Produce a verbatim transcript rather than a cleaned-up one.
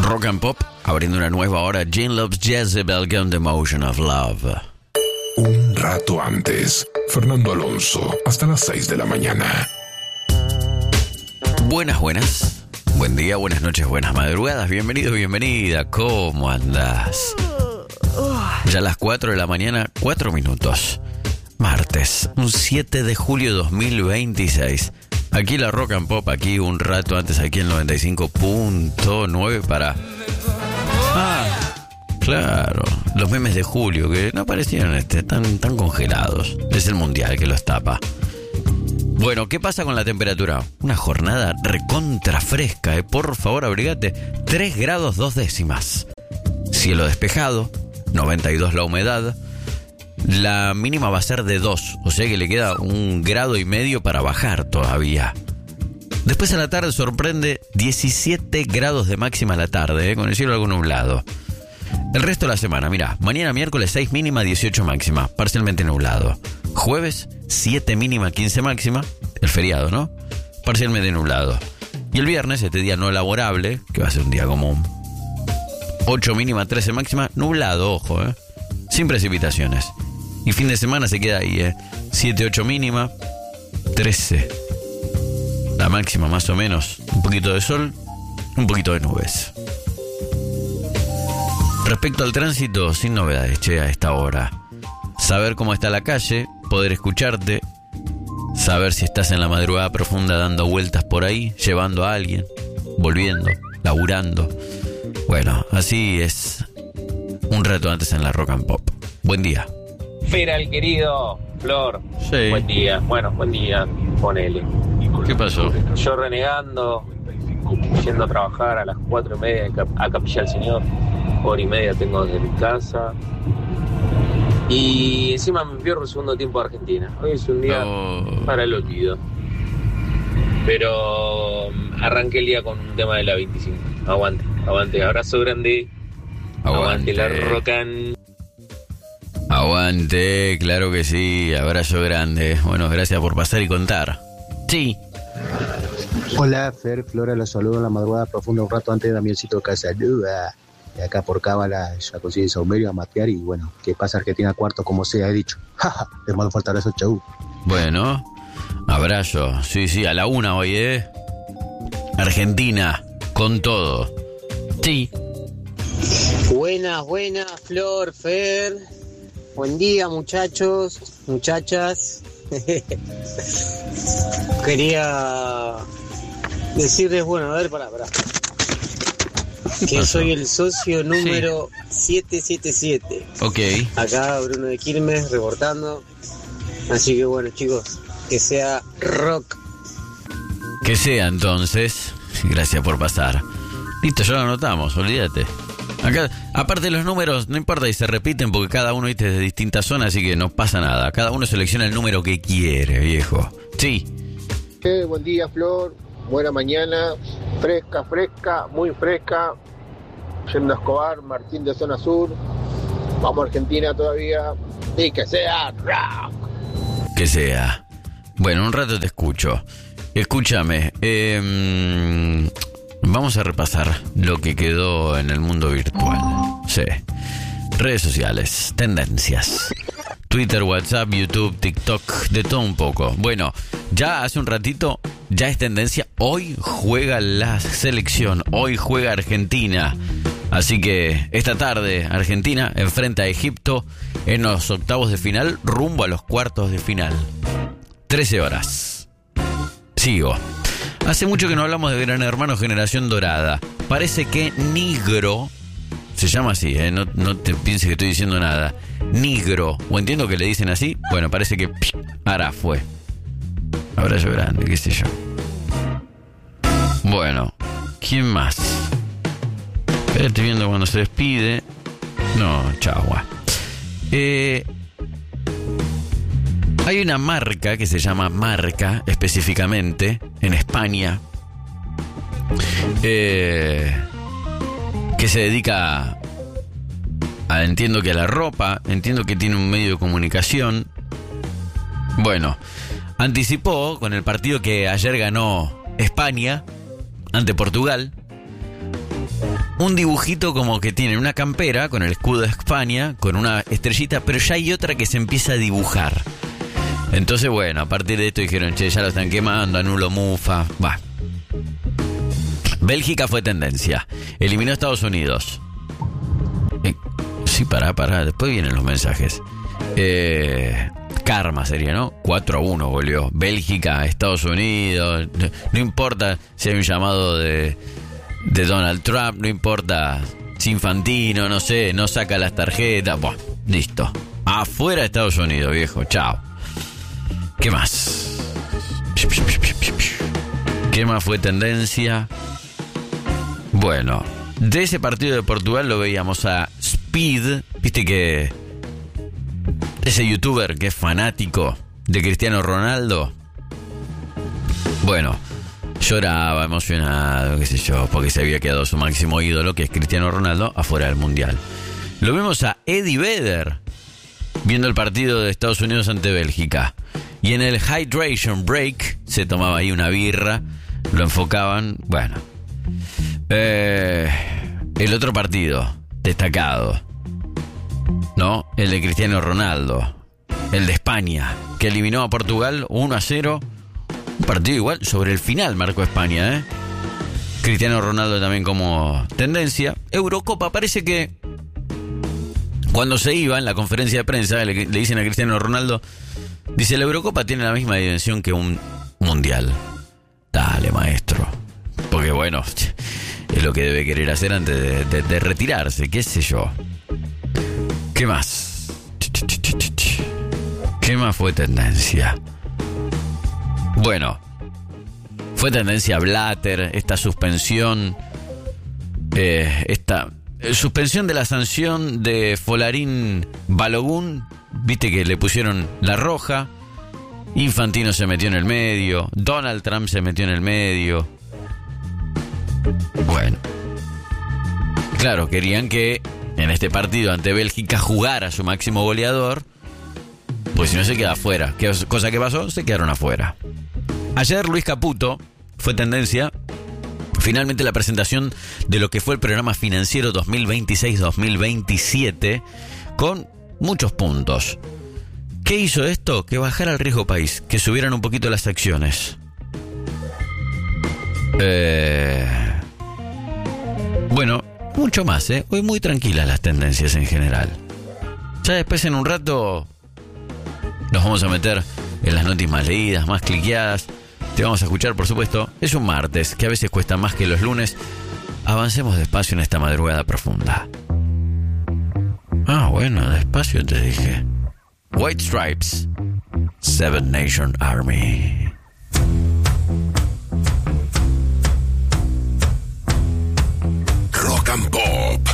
Rock and Pop, abriendo una nueva hora. Gene Loves Jezebel con The Motion of Love. Un rato antes, Fernando Alonso, hasta las seis de la mañana. Buenas, buenas. Buen día, buenas noches, buenas madrugadas. Bienvenido, bienvenida. ¿Cómo andás? Ya a las cuatro de la mañana, cuatro minutos. Martes, un siete de julio de dos mil veintiséis. Aquí la Rock and Pop, aquí un rato antes, aquí en noventa y cinco punto nueve para... Ah, claro, los memes de julio que no aparecieron, este, tan, tan congelados. Es el mundial que los tapa. Bueno, ¿qué pasa con la temperatura? Una jornada recontra fresca, ¿eh? Por favor, abrigate. tres grados dos décimas. Cielo despejado, noventa y dos la humedad. La mínima va a ser de dos, o sea que le queda un grado y medio para bajar todavía. Después a la tarde sorprende diecisiete grados de máxima a la tarde, ¿eh? Con el cielo algo nublado. El resto de la semana, mira, mañana miércoles seis mínima, dieciocho máxima, parcialmente nublado. Jueves siete mínima, quince máxima, el feriado, ¿no? Parcialmente nublado. Y el viernes, este día no laborable, que va a ser un día común, ocho mínima, trece máxima, nublado, ojo, ¿eh? Sin precipitaciones. Y fin de semana se queda ahí, ¿eh? siete, ocho mínima, trece la máxima más o menos. Un poquito de sol, un poquito de nubes. Respecto al tránsito, sin novedades, che, a esta hora. Saber cómo está la calle, poder escucharte, saber si estás en la madrugada profunda dando vueltas por ahí, llevando a alguien, volviendo, laburando. Bueno, así es un rato antes en la Rock and Pop. Buen día. Fera, el querido Flor. Sí. Buen día. Bueno, buen día. Ponele. ¿Qué pasó? Yo renegando, yendo a trabajar a las cuatro y media a Capilla del Señor. Hora y media tengo desde mi casa. Y encima me pierdo el segundo tiempo de Argentina. Hoy es un día Oh. para el olvido. Pero arranqué el día con un tema de la veinticinco. Aguante, aguante. Abrazo grande. Aguante, aguante la Rock and... Aguante, claro que sí, abrazo grande. Bueno, gracias por pasar y contar. Sí. Hola, Fer, Flora, los saludo en la madrugada profunda un rato antes de Damiencito Casaluda. Y acá por Cábala ya consigue Saumerio a matear y bueno, que pasa Argentina cuarto como sea, he dicho. Jaja, les mando fuerte abrazo, chau. Bueno, abrazo. Sí, sí, a la una hoy, ¿eh? Argentina, con todo. Sí. Buenas, buenas, Flor, Fer. Buen día, muchachos, muchachas. Quería decirles, bueno, a ver, pará, pará. Que soy el socio número sí. siete siete siete. Ok. Acá Bruno de Quilmes reportando. Así que bueno, chicos, que sea rock. Que sea entonces. Gracias por pasar. Listo, ya lo anotamos, olvídate. Acá, aparte de los números, no importa si se repiten porque cada uno es de distintas zonas, así que no pasa nada. Cada uno selecciona el número que quiere, viejo. Sí. Eh, buen día, Flor. Buena mañana. Fresca, fresca, muy fresca. Yendo a Escobar, Martín de Zona Sur. Vamos a Argentina todavía. Y que sea rock. Que sea. Bueno, un rato te escucho. Escúchame. Eh... Vamos a repasar lo que quedó en el mundo virtual. Sí. Redes sociales, tendencias. Twitter, WhatsApp, YouTube, TikTok, de todo un poco. Bueno, ya hace un ratito, ya es tendencia. Hoy juega la selección, hoy juega Argentina. Así que esta tarde Argentina enfrenta a Egipto en los octavos de final, rumbo a los cuartos de final. trece horas. Sigo. Hace mucho que no hablamos de Gran Hermano Generación Dorada. Parece que Nigro, se llama así, ¿eh? no, no te pienses que estoy diciendo nada. Nigro, o entiendo que le dicen así. Bueno, parece que psh, ahora fue. Abrazo grande, qué sé yo. Bueno, ¿quién más? Pero estoy viendo cuando se despide. No, chagua. Eh... Hay una marca que se llama Marca, específicamente, en España, eh, que se dedica a, entiendo que a la ropa, entiendo que tiene un medio de comunicación. Bueno, anticipó con el partido que ayer ganó España ante Portugal, un dibujito como que tiene una campera con el escudo de España, con una estrellita, pero ya hay otra que se empieza a dibujar. Entonces, bueno, a partir de esto dijeron, che, ya lo están quemando, anulo Mufa, va. Bélgica fue tendencia. Eliminó a Estados Unidos. Eh, sí, pará, pará, después vienen los mensajes. Eh, karma sería, ¿no? cuatro a uno volvió. Bélgica, Estados Unidos. No, no importa si hay un llamado de, de Donald Trump, no importa si Infantino, no sé, no saca las tarjetas. Buah, listo. Afuera Estados Unidos, viejo. Chao. ¿Qué más? ¿Qué más fue tendencia? Bueno, de ese partido de Portugal lo veíamos a Speed, viste que ese youtuber que es fanático de Cristiano Ronaldo. Bueno, lloraba emocionado, qué sé yo, porque se había quedado su máximo ídolo, que es Cristiano Ronaldo, afuera del Mundial. Lo vemos a Eddie Vedder viendo el partido de Estados Unidos ante Bélgica. Y en el hydration break se tomaba ahí una birra, lo enfocaban, bueno. Eh, el otro partido destacado, ¿no? El de Cristiano Ronaldo, el de España, que eliminó a Portugal uno a cero. Un partido igual, sobre el final marcó España, ¿eh? Cristiano Ronaldo también como tendencia. Eurocopa, parece que cuando se iba en la conferencia de prensa, le, le dicen a Cristiano Ronaldo, dice, la Eurocopa tiene la misma dimensión que un mundial. Dale, maestro. Porque bueno, es lo que debe querer hacer antes de, de, de retirarse, qué sé yo. ¿Qué más? ¿Qué más fue tendencia? Bueno, fue tendencia Blatter, esta suspensión, eh, esta eh, suspensión de la sanción de Folarín Balogun, viste que le pusieron la roja, Infantino se metió en el medio, Donald Trump se metió en el medio. Bueno, claro, querían que en este partido ante Bélgica jugara su máximo goleador, pues si no se queda afuera. ¿Qué cosa que pasó? Se quedaron afuera. Ayer Luis Caputo fue tendencia. Finalmente la presentación de lo que fue el programa financiero dos mil veintiséis dos mil veintisiete con muchos puntos. ¿Qué hizo esto? Que bajara el riesgo país, que subieran un poquito las acciones. Eh... Bueno, mucho más, ¿eh? Hoy muy tranquilas las tendencias en general. Ya después en un rato nos vamos a meter en las noticias más leídas, más cliqueadas. Te vamos a escuchar, por supuesto. Es un martes, que a veces cuesta más que los lunes. Avancemos despacio en esta madrugada profunda. Ah, bueno, despacio te dije. White Stripes, Seven Nation Army.